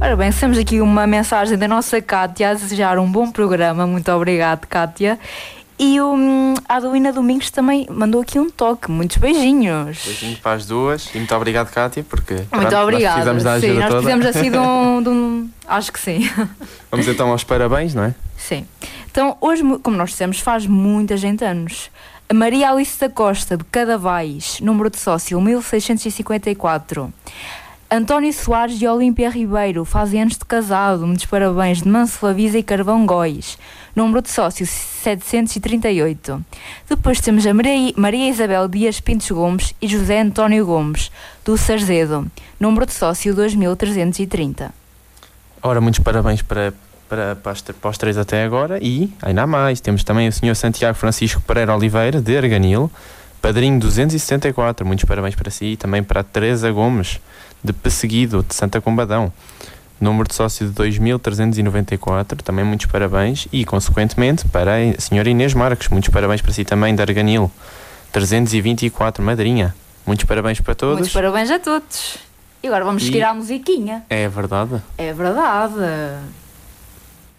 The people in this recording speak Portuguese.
Ora bem, temos aqui uma mensagem da nossa Cátia a desejar um bom programa. Muito obrigado, Cátia. E a Adelina Domingos também mandou aqui um toque. Muitos beijinhos. Beijinho para as duas. E muito obrigado, Cátia, porque muito obrigada. Nós precisamos da ajuda sim, nós toda. precisamos assim de um... Acho que sim. Vamos então aos parabéns, não é? Sim. Então, hoje, como nós dissemos, faz muita gente anos. A Maria Alice da Costa, de Cadavais, número de sócio 1654. António Soares e Olímpia Ribeiro fazem anos de casado. Muitos parabéns, de Mancelavisa e Carvão Góis, número de sócio 738. Depois temos a Maria Isabel Dias Pintos Gomes e José António Gomes, do Sarzedo, número de sócio 2330. Ora, muitos parabéns para os três até agora. E ainda há mais, temos também o Sr. Santiago Francisco Pereira Oliveira, de Arganil, padrinho 274, muitos parabéns para si. E também para a Teresa Gomes, de Pesseguido, de Santa Combadão, número de sócio de 2394, também muitos parabéns. E, consequentemente, para a senhora Inês Marques, muitos parabéns para si também, de Arganil, 324, madrinha. Muitos parabéns para todos. Muitos parabéns a todos. E agora vamos seguir à musiquinha. É verdade. É verdade.